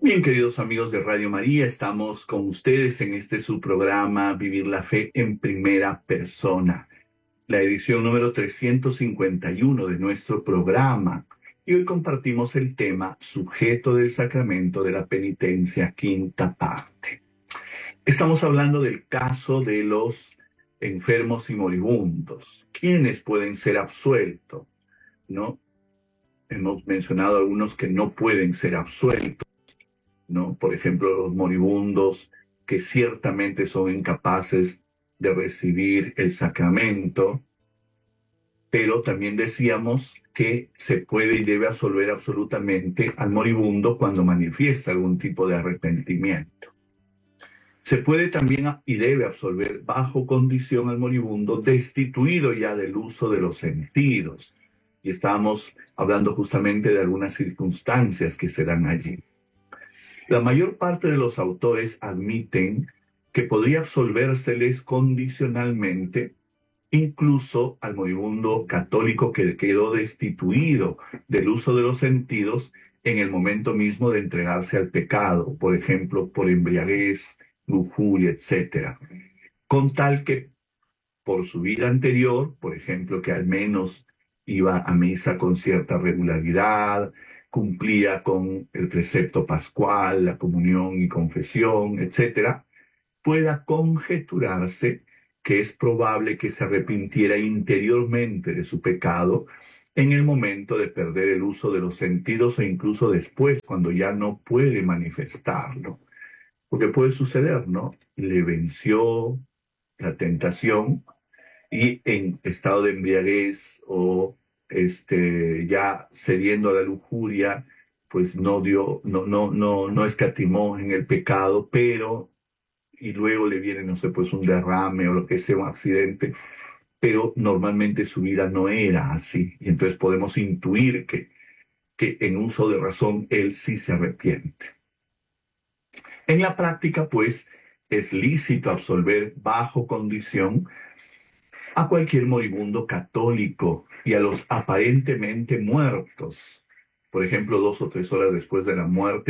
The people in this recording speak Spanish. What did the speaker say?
Bien, queridos amigos de Radio María, estamos con ustedes en este su programa Vivir la Fe en Primera Persona, la edición número 351 de nuestro programa. Y hoy compartimos el tema Sujeto del Sacramento de la Penitencia, quinta parte. Estamos hablando del caso de los enfermos y moribundos. ¿Quiénes pueden ser absueltos? ¿No? Hemos mencionado algunos que no pueden ser absueltos, ¿no? Por ejemplo, los moribundos que ciertamente son incapaces de recibir el sacramento, pero también decíamos que se puede y debe absolver absolutamente al moribundo cuando manifiesta algún tipo de arrepentimiento. Se puede también y debe absolver bajo condición al moribundo destituido ya del uso de los sentidos. Y estábamos hablando justamente de algunas circunstancias que se dan allí. La mayor parte de los autores admiten que podría absolvérseles condicionalmente, incluso al moribundo católico que quedó destituido del uso de los sentidos en el momento mismo de entregarse al pecado, por ejemplo, por embriaguez, lujuria, etc. Con tal que por su vida anterior, por ejemplo, que al menos iba a misa con cierta regularidad, cumplía con el precepto pascual, la comunión y confesión, etcétera, pueda conjeturarse que es probable que se arrepintiera interiormente de su pecado en el momento de perder el uso de los sentidos e incluso después, cuando ya no puede manifestarlo. Porque puede suceder, ¿no? Le venció la tentación y en estado de embriaguez o ya cediendo a la lujuria, pues no escatimó en el pecado, pero y luego le viene, no sé, pues un derrame o lo que sea, un accidente, pero normalmente su vida no era así. Y entonces podemos intuir que en uso de razón él sí se arrepiente. En la práctica, pues, es lícito absolver bajo condición a cualquier moribundo católico y a los aparentemente muertos. Por ejemplo, 2 o 3 horas después de la muerte